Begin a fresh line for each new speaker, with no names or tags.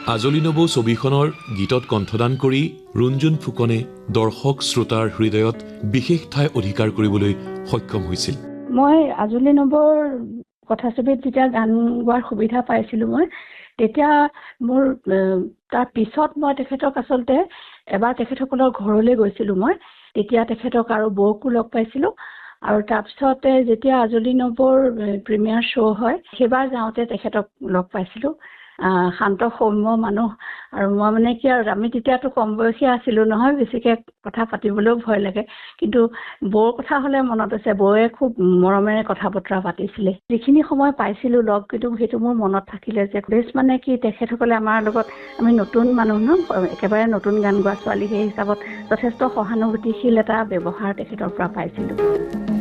আজলি নবৌ ছবিখনৰ গীতত কণ্ঠদান কৰি ৰুণজুণ ফুকনে দৰ্শক শ্ৰোতাৰ হৃদয়ত বিশেষ ঠাই অধিকাৰ কৰিবলৈ সক্ষম হৈছিল।
মই আজলি নবৌৰ কথাছবিত যেতিয়া গান গোৱাৰ সুবিধা পাইছিলোঁ তেতিয়া মোৰ তাৰ পিছত মই তেখেতক আচলতে এবাৰ তেখেতসকলৰ ঘৰলৈ গৈছিলোঁ তেতিয়া তেখেতক আৰু বৌকো লগ পাইছিলোঁ আৰু তাৰপিছতে যেতিয়া আজলি নবৌৰ প্ৰিমিয়াৰ শ্ব' হয় সেইবাৰ যাওঁতে তেখেতক লগ পাইছিলোঁ। শান্ত সৌম্য মানুহ আৰু মই কি আৰু আমি তেতিয়াতো কম বয়সীয়া আছিলোঁ নহয়, বেছিকৈ কথা পাতিবলৈও ভয় লাগে, কিন্তু বৌৰ কথা হ'লে মনত আছে বৌয়ে খুব মৰমেৰে কথা বতৰা পাতিছিলে। যিখিনি সময় পাইছিলোঁ লগ, কিন্তু সেইটো মোৰ মনত থাকিলে যে বেছ কি তেখেতসকলে আমাৰ লগত আমি নতুন মানুহ একেবাৰে নতুন গান গোৱা ছোৱালী সেই হিচাপত যথেষ্ট সহানুভূতিশীল এটা ব্যৱহাৰ তেখেতৰ পৰা পাইছিলোঁ।